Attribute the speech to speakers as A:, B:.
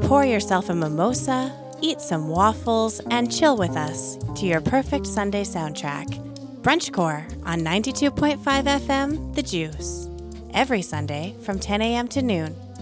A: Pour yourself a mimosa, eat some waffles, and chill with us to your perfect Sunday soundtrack. Brunchcore on 92.5 FM, The Juice. Every Sunday from 10 a.m. to noon.